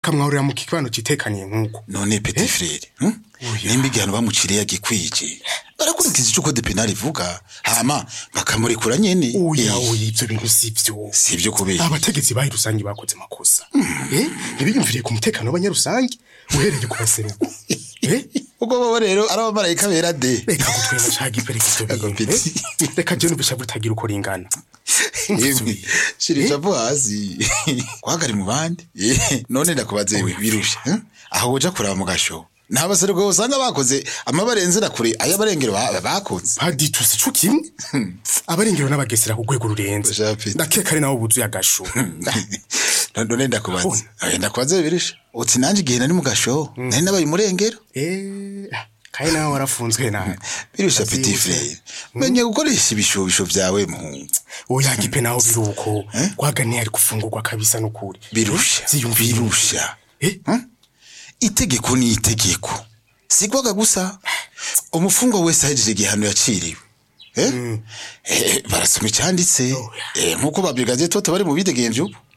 kamwahurira mu kibano citekaniye nkuko none petit frere nimba igihano bamuciriye gikwije barakurikiza ico code penal ivuga hama bakamurekura nyene oya ivyo bintu sivyo kubera abategetsi bayi rusangi bakoze makosa ntibiyumviriye ku mutekano w'abanyarusangi uhereye ku baseruko ubwo bo rero arabamarayika bera de reka gutwena cagi perekito reka je nubisha butagira uko ringana shiri chapo hasi kwagari mu bandi none ndakubaze birusha aho uja kuraba mu gasho n'abaseruko usanga bakoze amabarenzera kure ayabarengero bakoze badituse cyo kimwe abarengero n'abagesera ku rwego rurenze ndakeka ari nawo buzuye agasho none ndakubaze birusha uti nanje igihe nari mu gasho nari nabaye murengero kai nawe warafunzwe nawe birusha petit frère menye gukoresha ibishobisho byawe mu oya gipe naho biruko kwaganiye ari gufungurwa kabisa n'ukuri birusha itegeko ni itegeko sigwaga gusa umufungwa wese ahejeje igihano yaciriwe barasoma icyanditse nkuko babigaze toto bari mu bidegenje ubu